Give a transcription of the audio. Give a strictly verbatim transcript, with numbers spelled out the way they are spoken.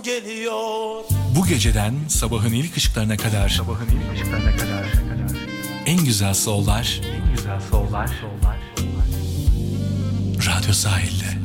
geliyor. Bu geceden sabahın ilk ışıklarına kadar, Sabahın ilk ışıklarına kadar, en güzel soul'lar, en güzel soul'lar, Radyo Sahil'de.